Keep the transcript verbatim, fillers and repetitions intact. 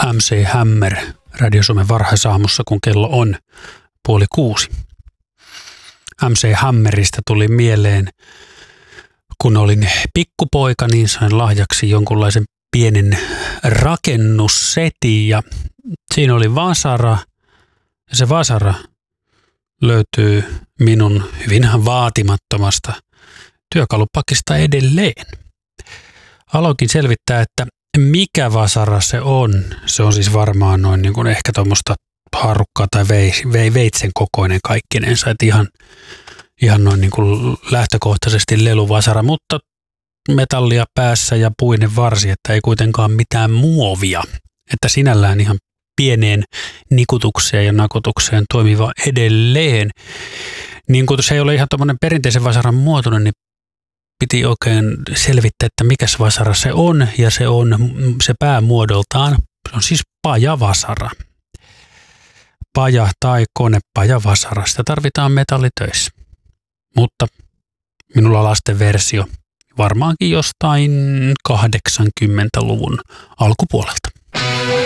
M C Hammer Radio Suomen varhaisaamussa, kun kello on puoli kuusi. M C Hammerista tuli mieleen, kun olin pikkupoika, niin sain lahjaksi jonkunlaisen pienen rakennussetin ja siinä oli vasara ja se vasara löytyy minun hyvin vaatimattomasta työkalupakista edelleen. Aloinkin selvittää, että mikä vasara se on. Se on siis varmaan noin niin kuin ehkä tuommoista haarukkaa tai veitsen kokoinen kaikkinensa, että ihan, ihan noin niin kuin lähtökohtaisesti leluvasara, mutta metallia päässä ja puinen varsi, että ei kuitenkaan mitään muovia, että sinällään ihan pieneen nikutukseen ja nakutukseen toimiva edelleen. Niin kun se ei ole ihan tuommoinen perinteisen vasaran muotoinen, niin piti oikein selvittää, että mikä se vasara se on, ja se on se päämuodoltaan, se on siis pajavasara. Paja tai konepajavasara, sitä tarvitaan metallitöissä. Mutta minulla lasten versio varmaankin jostain kahdeksankymmentäluvun alkupuolelta.